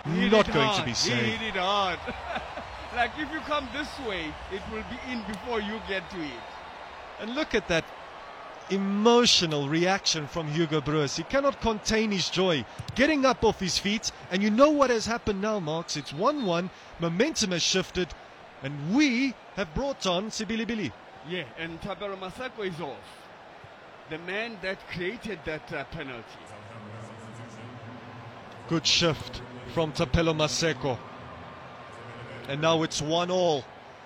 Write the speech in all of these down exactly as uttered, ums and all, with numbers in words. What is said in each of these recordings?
Hit not it going hard. to be He saved. hit it hard. Like if you come this way, it will be in before you get to it. And look at that emotional reaction from Hugo Broos. He cannot contain his joy, getting up off his feet. And you know what has happened now, Marks? It's one one, momentum has shifted, and we have brought on Sibilibili. Yeah, and Thapelo Maseko is off. The man that created that uh, penalty. Good shift from Thapelo Maseko. And now it's one all.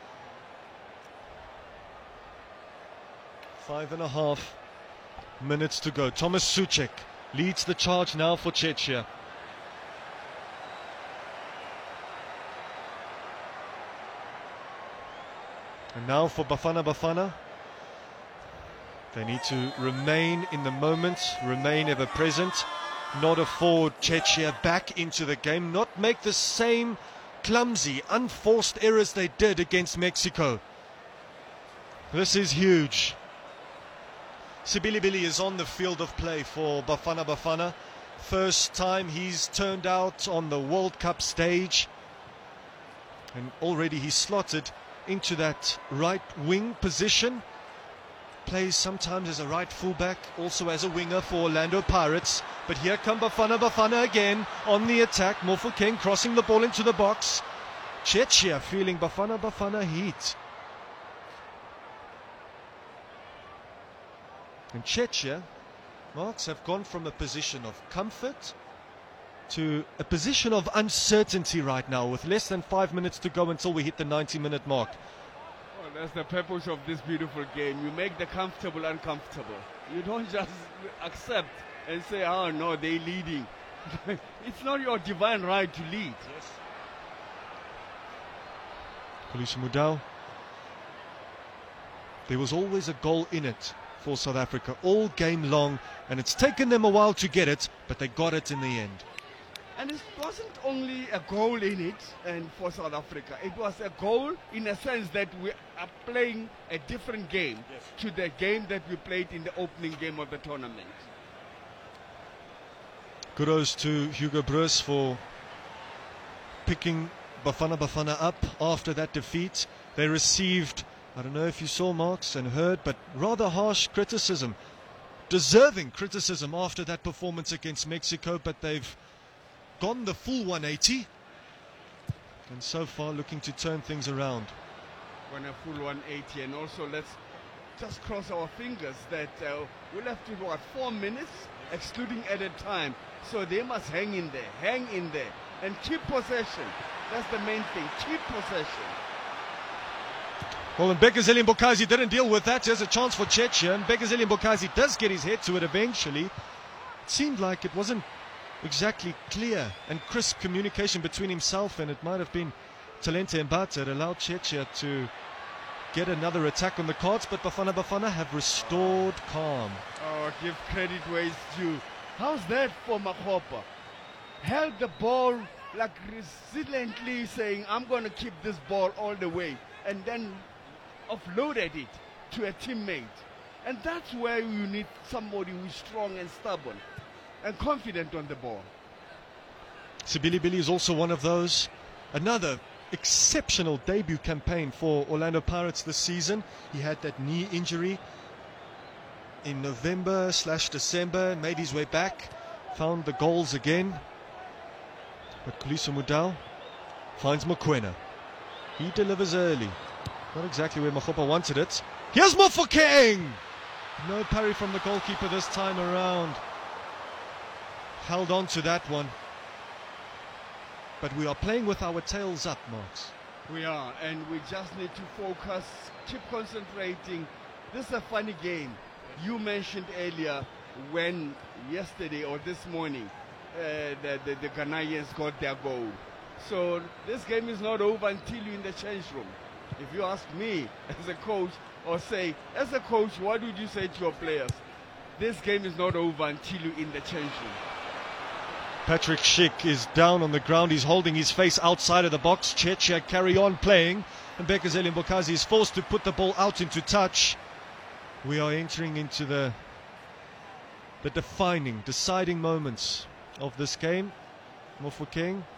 Five and a half minutes to go. Thomas Souček leads the charge now for Czechia. And now for Bafana Bafana. They need to remain in the moment, remain ever present, not afford Czechia back into the game, not make the same clumsy, unforced errors they did against Mexico. This is huge. Sibilibili is on the field of play for Bafana Bafana. First time he's turned out on the World Cup stage. And already he's slotted into that right wing position. Plays sometimes as a right fullback, also as a winger for Orlando Pirates. But here come Bafana Bafana again on the attack. Mofokeng crossing the ball into the box. Czechia feeling Bafana Bafana heat. And Czechia, Marks, have gone from a position of comfort to a position of uncertainty right now, with less than five minutes to go until we hit the ninety minute mark. Well, that's the purpose of this beautiful game. You make the comfortable uncomfortable. You don't just accept and say, oh no, they're leading. It's not your divine right to lead. Yes. Khaliso Mudau. There was always a goal in it for South Africa all game long, and it's taken them a while to get it, but they got it in the end. And it wasn't only a goal in it and for South Africa. It was a goal in a sense that we are playing a different game yes. to the game that we played in the opening game of the tournament. Kudos to Hugo Broos for picking Bafana Bafana up after that defeat. They received, I don't know if you saw, Marks, and heard, but rather harsh criticism, deserving criticism after that performance against Mexico, but they've gone the full one eighty, and so far looking to turn things around. Gone a full one eighty, and also let's just cross our fingers that uh, we'll have to, what, four minutes, excluding added time, so they must hang in there, hang in there, and keep possession. That's the main thing, keep possession. Well, and Bekezeli Mbokazi didn't deal with that. There's a chance for Czechia, and Bekezeli Mbokazi does get his head to it eventually. It seemed like it wasn't exactly clear and crisp communication between himself, and it might have been Talente Mbata that allowed Czechia to get another attack on the cards, but Bafana Bafana have restored calm. Oh, give credit where it's due. How's that for Makgopa? Held the ball like resiliently, saying, I'm going to keep this ball all the way, and then offloaded it to a teammate. And that's where you need somebody who's strong and stubborn and confident on the ball. Sibilibili is also one of those. Another exceptional debut campaign for Orlando Pirates this season. He had that knee injury in November slash December, made his way back, found the goals again. But Khaliso Mudau finds Mokoena. He delivers early. Not exactly where Makgopa wanted it. Here's Mofokeng! No parry from the goalkeeper this time around. Held on to that one. But we are playing with our tails up, Marks. We are, and we just need to focus, keep concentrating. This is a funny game. You mentioned earlier when yesterday or this morning uh, the, the, the Ghanaians got their goal. So this game is not over until you're in the change room. If you ask me as a coach, or say, as a coach, what would you say to your players? This game is not over until you're in the change room. Patrick Schick is down on the ground. He's holding his face outside of the box. Czechia carry on playing, and Bekezeli Mbokazi is forced to put the ball out into touch. We are entering into the the defining, deciding moments of this game. Mofokeng